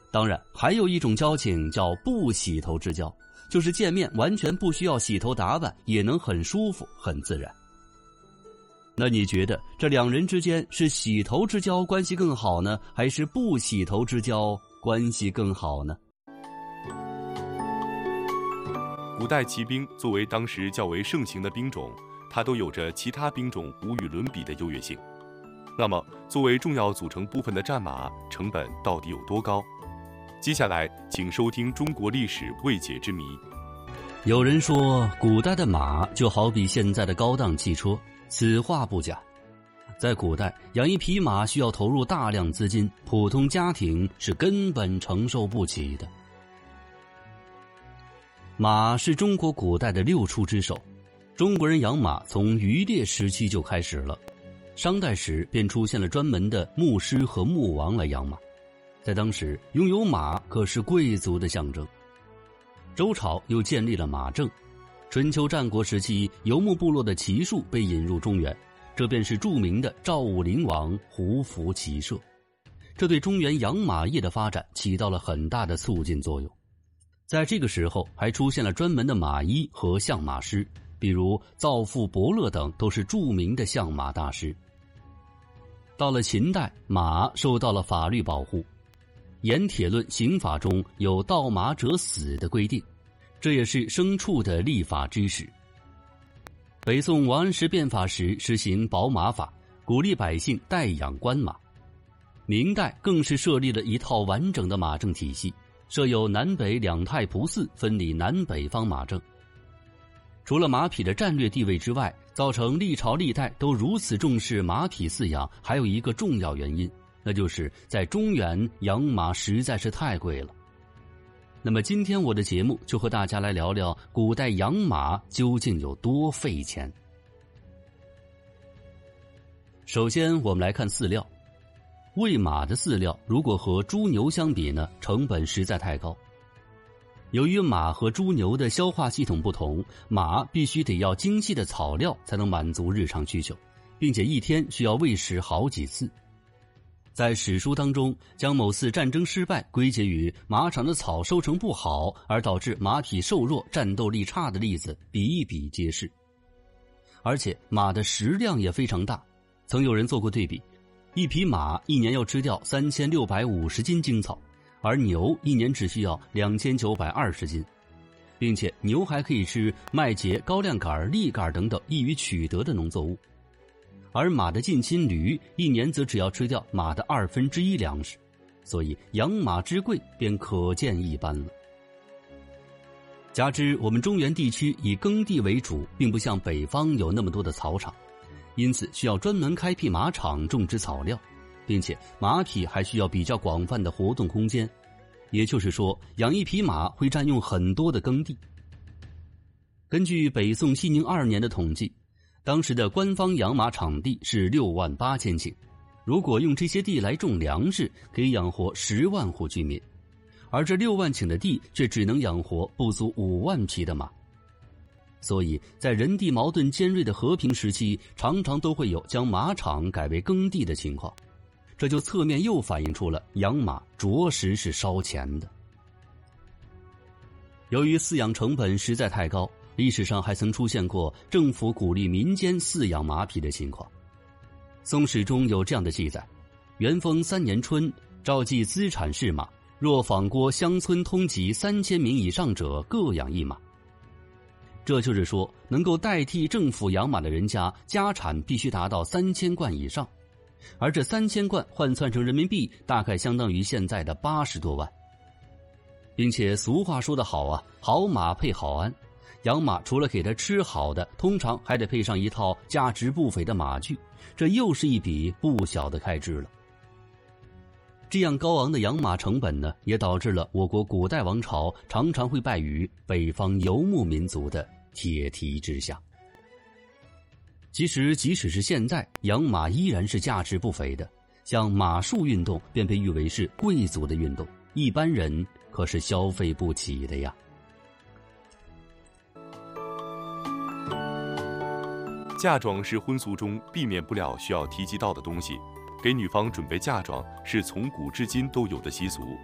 当然，还有一种交情叫不洗头之交，就是见面完全不需要洗头打扮，也能很舒服、很自然。那你觉得这两人之间是洗头之交关系更好呢，还是不洗头之交关系更好呢？ 古代骑兵作为当时较为盛行的兵种，它都有着其他兵种无与伦比的优越性。那么，作为重要组成部分的战马，成本到底有多高？接下来，请收听中国历史未解之谜。 有人说，古代的马就好比现在的高档汽车，此话不假。在古代，养一匹马需要投入大量资金，普通家庭是根本承受不起的。马是中国古代的六畜之首，中国人养马从渔猎时期就开始了。商代时便出现了专门的牧师和牧王来养马，在当时拥有马可是贵族的象征。周朝又建立了马政，春秋战国时期游牧部落的骑术被引入中原，这便是著名的赵武灵王胡服骑射，这对中原养马业的发展起到了很大的促进作用。在这个时候还出现了专门的马医和相马师，比如造父伯乐等都是著名的相马大师。到了秦代，马受到了法律保护，盐铁论刑法中有盗马者死的规定，这也是牲畜的立法之始。北宋王安石变法时实行保马法，鼓励百姓代养官马。明代更是设立了一套完整的马政体系，设有南北两太仆寺，分理南北方马政。除了马匹的战略地位之外，造成历朝历代都如此重视马匹饲养，还有一个重要原因，那就是在中原养马实在是太贵了。那么今天我的节目就和大家来聊聊古代养马究竟有多费钱。首先我们来看饲料，喂马的饲料如果和猪牛相比呢，成本实在太高。由于马和猪牛的消化系统不同，马必须得要精细的草料才能满足日常需求，并且一天需要喂食好几次。在史书当中，将某次战争失败归结于马场的草收成不好而导致马匹瘦弱、战斗力差的例子比比皆是。而且马的食量也非常大，曾有人做过对比，一匹马一年要吃掉3650斤精草，而牛一年只需要2920斤，并且牛还可以吃麦秸、高粱杆、栗杆等等易于取得的农作物，而马的近亲驴一年则只要吃掉马的1/2粮食，所以养马之贵便可见一斑了。加之我们中原地区以耕地为主，并不像北方有那么多的草场，因此需要专门开辟马场种植草料，并且马匹还需要比较广泛的活动空间，也就是说，养一匹马会占用很多的耕地。根据北宋熙宁2年的统计，当时的官方养马场地是68000顷，如果用这些地来种粮食，可以养活10万户居民，而这6万顷的地却只能养活不足5万匹的马。所以在人地矛盾尖锐的和平时期，常常都会有将马场改为耕地的情况，这就侧面又反映出了养马着实是烧钱的。由于饲养成本实在太高，历史上还曾出现过政府鼓励民间饲养马匹的情况。宋史中有这样的记载：元丰3年春，召集资产市马，若访郭乡村通籍3000名以上者，各养一马。这就是说，能够代替政府养马的人家，家产必须达到3000贯以上，而这3000贯换算成人民币，大概相当于现在的80多万。并且俗话说得好啊，好马配好鞍，养马除了给它吃好的，通常还得配上一套价值不菲的马具，这又是一笔不小的开支了。这样高昂的养马成本呢，也导致了我国古代王朝常常会败于北方游牧民族的铁蹄之下。其实即使是现在，养马依然是价值不菲的，像马术运动便被誉为是贵族的运动，一般人可是消费不起的呀。 嫁妆是婚俗中避免不了需要提及到的东西，给女方准备嫁妆是从古至今都有的习俗。